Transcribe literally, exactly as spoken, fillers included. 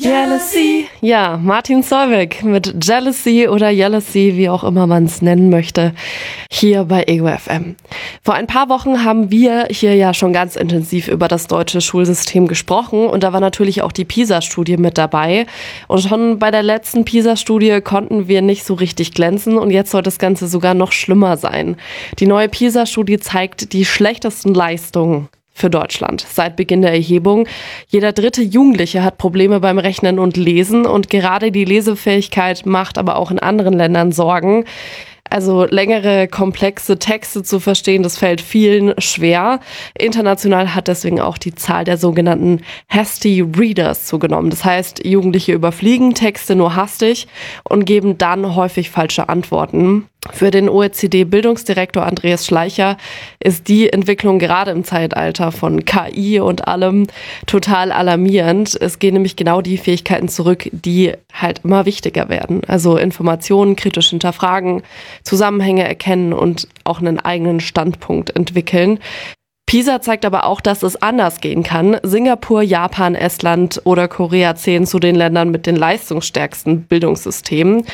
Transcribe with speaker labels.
Speaker 1: Jealousy. Ja, Martin Solveig mit Jealousy oder Jealousy, wie auch immer man es nennen möchte, hier bei Ego F M. Vor ein paar Wochen haben wir hier ja schon ganz intensiv über das deutsche Schulsystem gesprochen und da war natürlich auch die PISA-Studie mit dabei. Und schon bei der letzten PISA-Studie konnten wir nicht so richtig glänzen und jetzt soll das Ganze sogar noch schlimmer sein. Die neue PISA-Studie zeigt die schlechtesten Leistungen für Deutschland seit Beginn der Erhebung. Jeder dritte Jugendliche hat Probleme beim Rechnen und Lesen und gerade die Lesefähigkeit macht aber auch in anderen Ländern Sorgen. Also längere, komplexe Texte zu verstehen, das fällt vielen schwer. International hat deswegen auch die Zahl der sogenannten Hasty Readers zugenommen. Das heißt, Jugendliche überfliegen Texte nur hastig und geben dann häufig falsche Antworten. Für den O E C D-Bildungsdirektor Andreas Schleicher ist die Entwicklung gerade im Zeitalter von K I und allem total alarmierend. Es gehen nämlich genau die Fähigkeiten zurück, die halt immer wichtiger werden. Also Informationen kritisch hinterfragen, Zusammenhänge erkennen und auch einen eigenen Standpunkt entwickeln. PISA zeigt aber auch, dass es anders gehen kann. Singapur, Japan, Estland oder Korea zählen zu den Ländern mit den leistungsstärksten Bildungssystemen.